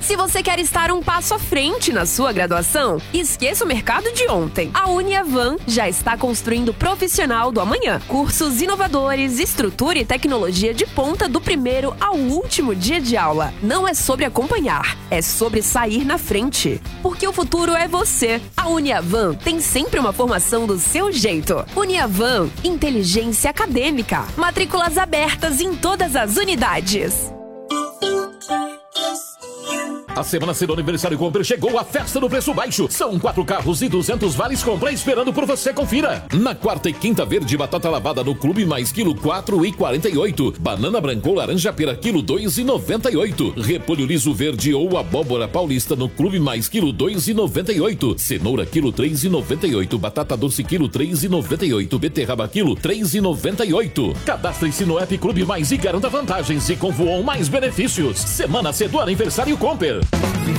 Se você quer estar um passo à frente na sua graduação, esqueça o mercado de ontem. A Uniavan já está construindo o profissional do amanhã. Cursos inovadores, estrutura e tecnologia de ponta do primeiro ao último dia de aula. Não é sobre acompanhar, é sobre sair na frente. Porque o futuro é você. A Uniavan tem sempre uma formação do seu jeito. Uniavan, inteligência acadêmica. Matrículas abertas em todas as unidades. A Semana C do Aniversário Compre chegou, a festa do preço baixo. São 4 carros e 200 vales compra esperando por você, confira. Na quarta e quinta verde, batata lavada no Clube Mais quilo 4,48. Banana branca ou laranja pera quilo 2,98. Repolho liso verde ou abóbora paulista no Clube Mais quilo 2,98. Cenoura quilo 3,98. Batata doce quilo 3,98. Beterraba quilo 3,98. Cadastre-se no app Clube Mais e garanta vantagens e com Voon mais benefícios. Semana C do Aniversário Compre.